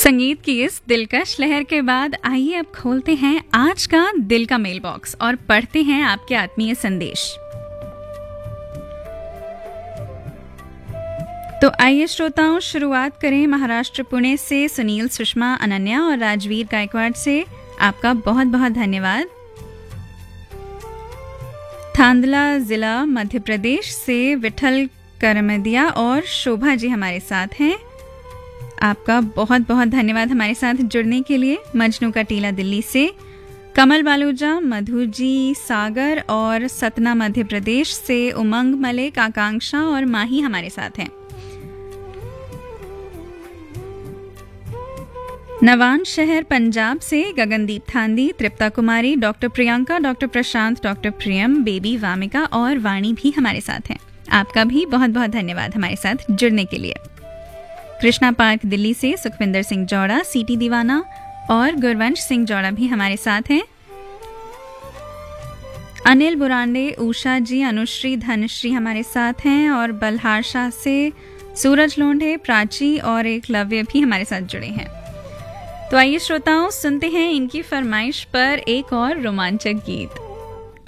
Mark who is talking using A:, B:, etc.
A: संगीत की इस दिलकश लहर के बाद आइए अब खोलते हैं आज का दिल का मेल बॉक्स और पढ़ते हैं आपके आत्मीय संदेश। तो आइए श्रोताओं, शुरुआत करें महाराष्ट्र पुणे से सुनील, सुषमा, अनन्या और राजवीर गायकवाड़ से। आपका बहुत बहुत धन्यवाद। थांदला जिला मध्य प्रदेश से विठल करमदिया और शोभा जी हमारे साथ हैं। आपका बहुत बहुत धन्यवाद हमारे साथ जुड़ने के लिए। मजनू का टीला दिल्ली से कमल बालूजा, मधु जी सागर और सतना मध्य प्रदेश से उमंग मलिक, आकांक्षा और माही हमारे साथ हैं। नवान शहर पंजाब से गगनदीप थांदी, तृप्ता कुमारी, डॉक्टर प्रियंका, डॉक्टर प्रशांत, डॉक्टर प्रियम, बेबी वामिका और वाणी भी हमारे साथ हैं। आपका भी बहुत बहुत धन्यवाद हमारे साथ जुड़ने के लिए। कृष्णा पार्क दिल्ली से सुखविंदर सिंह जौड़ा, सीटी दीवाना और गुरवंश सिंह जौड़ा भी हमारे साथ हैं। अनिल बुरांडे, उषा जी, अनुश्री, धनश्री हमारे साथ हैं और बल्हारशाह से सूरज लोंढे, प्राची और एकलव्य भी हमारे साथ जुड़े हैं। तो आइए श्रोताओं, सुनते हैं इनकी फरमाइश पर एक और रोमांचक गीत।